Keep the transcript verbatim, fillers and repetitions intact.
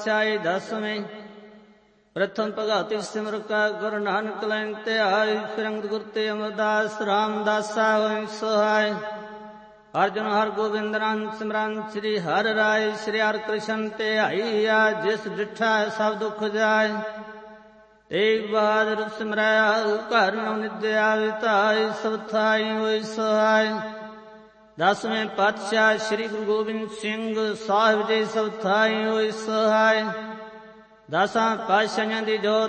ਪਾਤਸ਼ਾਹੀ ਦਸਵੇਂ। ਪ੍ਰਥਮ ਭਗਉਤੀ ਸਿਮਰ ਕਾ ਗੁਰੂ ਨਾਨਕ ਲੈਨ ਧਿਆਇ। ਫਿਰ ਅੰਗਦ ਗੁਰ ਤੇ ਅਮਰਦਾਸ ਰਾਮਦਾਸਾ ਹੋਇ ਸਹਾਇ। ਅਰਜੁਨ ਹਰਿ ਗੋਬਿੰਦ ਨਾਮ ਸਿਮਰਨ ਸ੍ਰੀ ਹਰਿ ਰਾਇ। ਸ੍ਰੀ ਹਰਿ ਕ੍ਰਿਸ਼ਨ ਧਿਆਈਆ ਜਿਸ ਡਿਠਾ ਸਭ ਦੁਖ ਜਾਇ। ਤੇਗ ਬਹਾਦਰ ਸਿਮਰੈ ਘਰ ਨਉ ਨਿਦਿਆ ਵਿਤਾਇ। ਸਭ ਥਾਈ ਹੋਇ ਸਹਾਇ। ਦਸਵੇਂ ਪਾਤਸ਼ਾਹ ਸ੍ਰੀ ਗੁਰੂ ਗੋਬਿੰਦ ਸਿੰਘ ਸਾਹਿਬ ਜੀ ਸਭ ਥਾਈ ਹੋਇ ਸਹਾਇ। ਦਸਾਂ ਪਾਤਸ਼ਾਹਾਂ ਦੀ ਜੋਤ